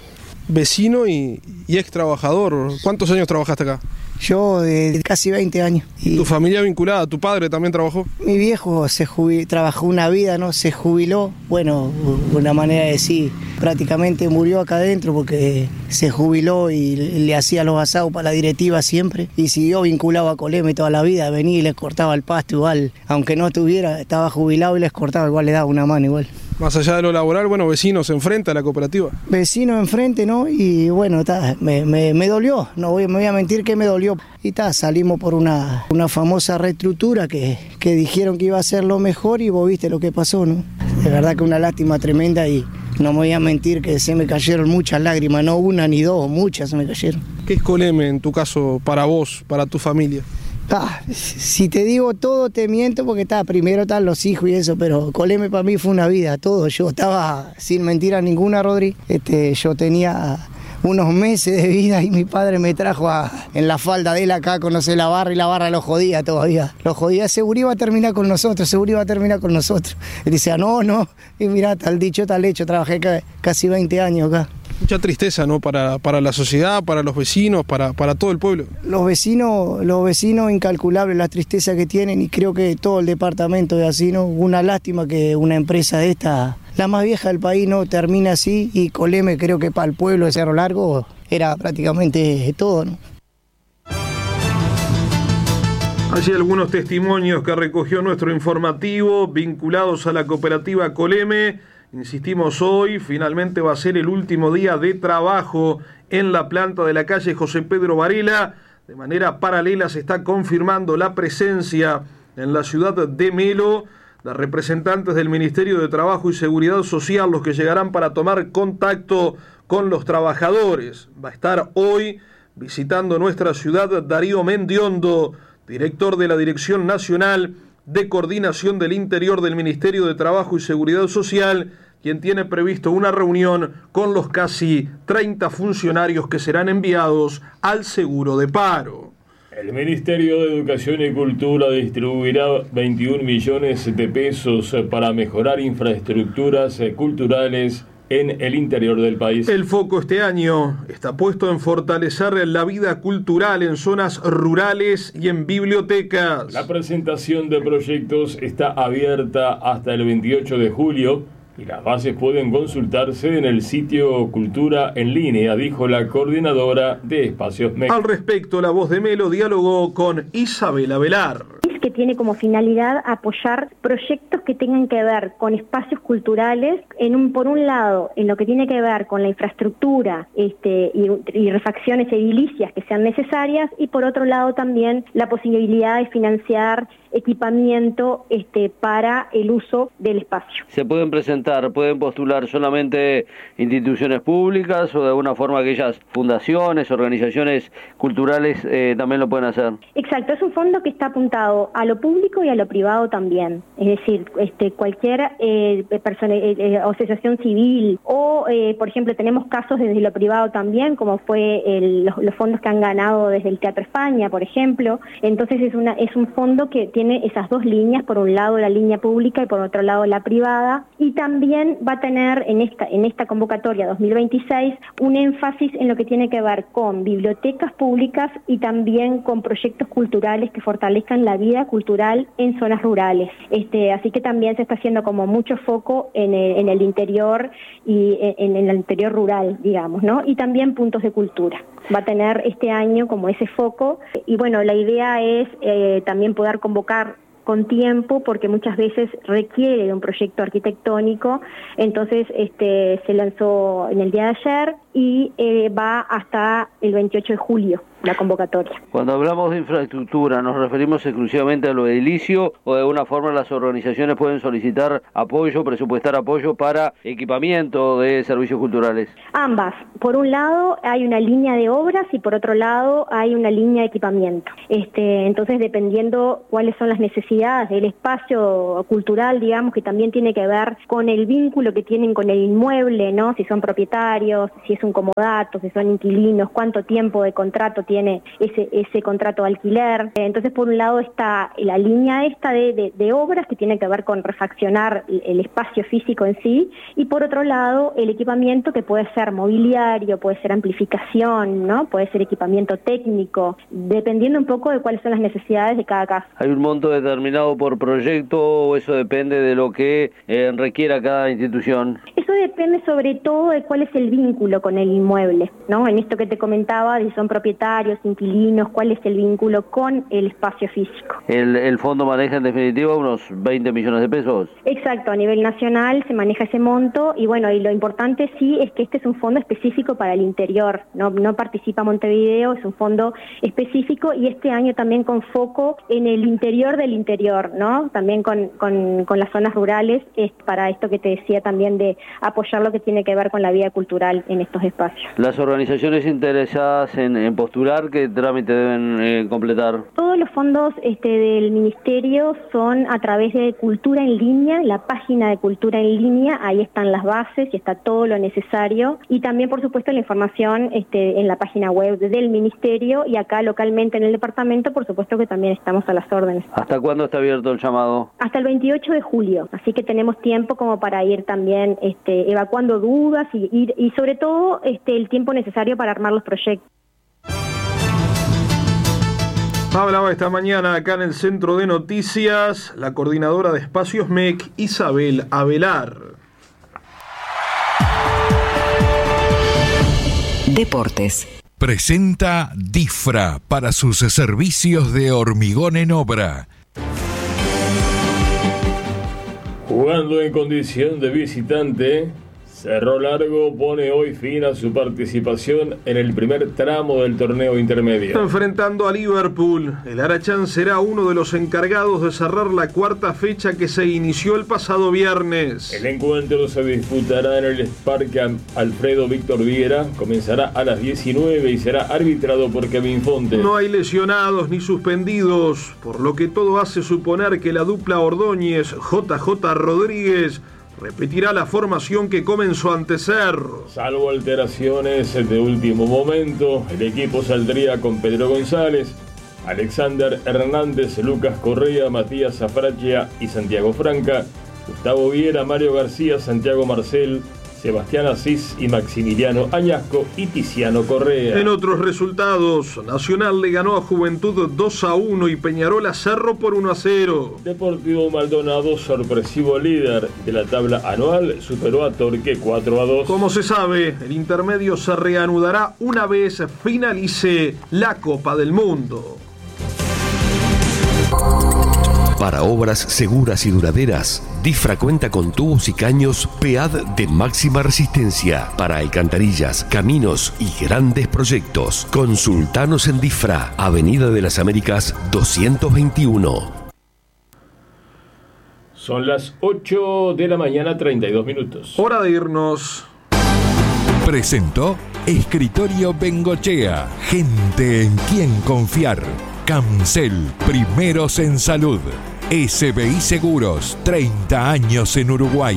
Vecino y, y ex trabajador. ¿Cuántos años trabajaste acá? Yo de casi veinte años. Y ¿tu familia vinculada? ¿Tu padre también trabajó? Mi viejo se jubiló, trabajó una vida, ¿no? Se jubiló, bueno, una manera de decir, prácticamente murió acá adentro porque se jubiló y le hacía los asados para la directiva siempre. Y siguió vinculado a Coleme toda la vida, venía y les cortaba el pasto igual. Aunque no estuviera, estaba jubilado y les cortaba, igual le daba una mano igual. Más allá de lo laboral, bueno, vecinos enfrente a la cooperativa. Vecinos enfrente, ¿no? Y bueno, ta, me, me, me dolió, no voy, me voy a mentir que me dolió. Y ta, salimos por una, una famosa reestructura que, que dijeron que iba a ser lo mejor y vos viste lo que pasó, ¿no? De verdad que una lástima tremenda y no me voy a mentir que se me cayeron muchas lágrimas, no una ni dos, muchas se me cayeron. ¿Qué es Coleme en tu caso para vos, para tu familia? Ah, si te digo todo te miento porque está, primero están los hijos y eso, pero Coleme para mí fue una vida, todo. Yo estaba sin mentira ninguna, Rodri. Este, yo tenía unos meses de vida y mi padre me trajo a, en la falda de él acá a conocer la barra y la barra lo jodía todavía. Lo jodía, seguro iba a terminar con nosotros, seguro iba a terminar con nosotros. Él decía, no, no, y mirá, tal dicho, tal hecho, trabajé casi veinte años acá. Mucha tristeza, ¿no? Para, para la sociedad, para los vecinos, para, para todo el pueblo. Los vecinos, los vecinos incalculables la tristeza que tienen y creo que todo el departamento es así, ¿no? Una lástima que una empresa de esta, la más vieja del país, no termine así y Coleme creo que para el pueblo de Cerro Largo era prácticamente todo, ¿no? Allí algunos testimonios que recogió nuestro informativo vinculados a la cooperativa Coleme. Insistimos, hoy finalmente va a ser el último día de trabajo en la planta de la calle José Pedro Varela. De manera paralela se está confirmando la presencia en la ciudad de Melo de representantes del Ministerio de Trabajo y Seguridad Social, los que llegarán para tomar contacto con los trabajadores. Va a estar hoy visitando nuestra ciudad Darío Mendiondo, director de la Dirección Nacional de Coordinación del Interior del Ministerio de Trabajo y Seguridad Social, quien tiene previsto una reunión con los casi treinta funcionarios que serán enviados al seguro de paro. El Ministerio de Educación y Cultura distribuirá veintiún millones de pesos para mejorar infraestructuras culturales en el interior del país. El foco este año está puesto en fortalecer la vida cultural en zonas rurales y en bibliotecas. La presentación de proyectos está abierta hasta el veintiocho de julio y las bases pueden consultarse en el sitio Cultura en Línea, dijo la coordinadora de Espacios Mex. Al respecto, la Voz de Melo dialogó con Isabela Velar. Que tiene como finalidad apoyar proyectos que tengan que ver con espacios culturales, en un, por un lado, en lo que tiene que ver con la infraestructura este, y, y refacciones edilicias que sean necesarias, y por otro lado también la posibilidad de financiar equipamiento este, para el uso del espacio. ¿Se pueden presentar, pueden postular solamente instituciones públicas o de alguna forma aquellas fundaciones, organizaciones culturales eh, también lo pueden hacer? Exacto, es un fondo que está apuntado a lo público y a lo privado también, es decir, este, cualquier eh, persona, eh, asociación civil o, eh, por ejemplo, tenemos casos desde lo privado también, como fue el, los, los fondos que han ganado desde el Teatro España, por ejemplo. Entonces es, una, es un fondo que tiene tiene esas dos líneas, por un lado la línea pública y por otro lado la privada, y también va a tener en esta, en esta convocatoria dos mil veintiséis un énfasis en lo que tiene que ver con bibliotecas públicas y también con proyectos culturales que fortalezcan la vida cultural en zonas rurales. Este, así que también se está haciendo como mucho foco en el, en el interior y en, en el interior rural, digamos, ¿no? Y también puntos de cultura. Va a tener este año como ese foco y bueno, la idea es eh, también poder convocar con tiempo porque muchas veces requiere de un proyecto arquitectónico, entonces este se lanzó en el día de ayer y eh, va hasta el veintiocho de julio la convocatoria. Cuando hablamos de infraestructura, ¿nos referimos exclusivamente a lo edilicio o de alguna forma las organizaciones pueden solicitar apoyo, presupuestar apoyo para equipamiento de servicios culturales? Ambas. Por un lado hay una línea de obras y por otro lado hay una línea de equipamiento. Este, entonces dependiendo cuáles son las necesidades del espacio cultural, digamos, que también tiene que ver con el vínculo que tienen con el inmueble, ¿no? Si son propietarios, si es un comodato, si son inquilinos, cuánto tiempo de contrato tiene ese ese contrato de alquiler. Entonces, por un lado está la línea esta de, de, de obras que tiene que ver con refaccionar el, el espacio físico en sí, y por otro lado el equipamiento que puede ser mobiliario, puede ser amplificación, ¿no? Puede ser equipamiento técnico, dependiendo un poco de cuáles son las necesidades de cada caso. ¿Hay un monto determinado por proyecto o eso depende de lo que eh, requiera cada institución? Eso depende sobre todo de cuál es el vínculo con el inmueble, ¿no? En esto que te comentaba, si son propietarios, inquilinos, cuál es el vínculo con el espacio físico. ¿El, el fondo maneja en definitiva unos veinte millones de pesos? Exacto, a nivel nacional se maneja ese monto y bueno, y lo importante sí es que este es un fondo específico para el interior, no, no participa Montevideo, es un fondo específico y este año también con foco en el interior del interior, ¿no? También con, con, con las zonas rurales, es para esto que te decía también de apoyar lo que tiene que ver con la vida cultural en estos espacios. Las organizaciones interesadas en, en postular, ¿qué trámite deben eh, completar? Todos los fondos este, del Ministerio son a través de Cultura en Línea, la página de Cultura en Línea, ahí están las bases y está todo lo necesario, y también por supuesto la información este, en la página web del Ministerio, y acá localmente en el departamento por supuesto que también estamos a las órdenes. ¿Hasta cuándo está abierto el llamado? Hasta el veintiocho de julio, así que tenemos tiempo como para ir también este, evacuando dudas y, y, y sobre todo este, el tiempo necesario para armar los proyectos. Hablaba esta mañana acá en el Centro de Noticias la coordinadora de Espacios M E C, Isabel Avelar. Deportes. Presenta DIFRA para sus servicios de hormigón en obra. Jugando en condición de visitante, Cerro Largo pone hoy fin a su participación en el primer tramo del torneo intermedio. Enfrentando a Liverpool, el Arachán será uno de los encargados de cerrar la cuarta fecha que se inició el pasado viernes. El encuentro se disputará en el Parque Alfredo Víctor Viera, comenzará a las diecinueve y será arbitrado por Kevin Fontes. No hay lesionados ni suspendidos, por lo que todo hace suponer que la dupla Ordóñez J J Rodríguez repetirá la formación que comenzó ante Cerro. Salvo alteraciones de último momento, el equipo saldría con Pedro González, Alexander Hernández, Lucas Correa, Matías Zafrachia y Santiago Franca, Gustavo Viera, Mario García, Santiago Marcel, Sebastián Asís y Maximiliano Añasco y Tiziano Correa. En otros resultados, Nacional le ganó a Juventud dos a uno y Peñarol a Cerro por uno a cero. Deportivo Maldonado, sorpresivo líder de la tabla anual, superó a Torque cuatro a dos. Como se sabe, el intermedio se reanudará una vez finalice la Copa del Mundo. Para obras seguras y duraderas, DIFRA cuenta con tubos y caños P A D de máxima resistencia para alcantarillas, caminos y grandes proyectos. Consultanos en DIFRA, Avenida de las Américas doscientos veintiuno. Son las ocho de la mañana, treinta y dos minutos. Hora de irnos. Presentó Escritorio Bengochea. Gente en quien confiar. Camcel, primeros en salud. S B I Seguros, treinta años en Uruguay.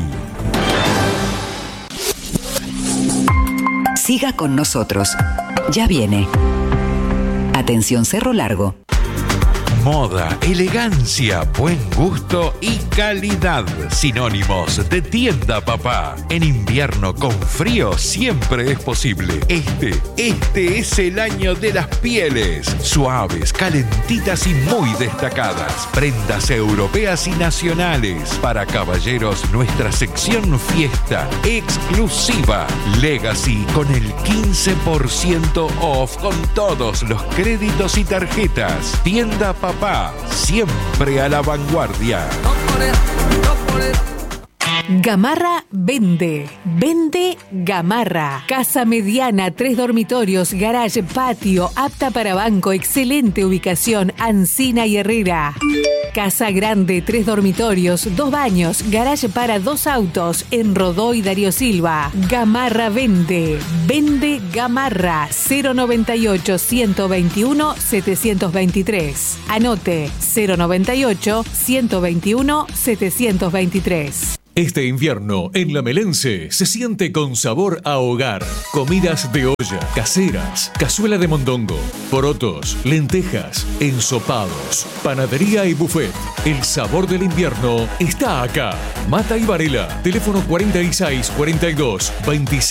Siga con nosotros. Ya viene. Atención Cerro Largo. Moda, elegancia, buen gusto y calidad. Sinónimos de Tienda Papá. En invierno con frío siempre es posible. Este, este es el año de las pieles. Suaves, calentitas y muy destacadas. Prendas europeas y nacionales. Para caballeros, nuestra sección fiesta exclusiva. Legacy con el quince por ciento off con todos los créditos y tarjetas. Tienda Papá, siempre a la vanguardia. Gamarra vende. Vende Gamarra. Casa mediana, tres dormitorios, garage, patio, apta para banco, excelente ubicación, Ancina y Herrera. Casa grande, tres dormitorios, dos baños, garage para dos autos, en Rodó y Darío Silva. Gamarra vende. Vende Gamarra. cero noventa y ocho, ciento veintiuno, setecientos veintitrés. Anote cero noventa y ocho, ciento veintiuno, setecientos veintitrés. Este invierno, en La Melense, se siente con sabor a hogar. Comidas de olla, caseras, cazuela de mondongo, porotos, lentejas, ensopados, panadería y buffet. El sabor del invierno está acá. Mata y Varela, teléfono cuarenta y seis, cuarenta y dos, veintiséis.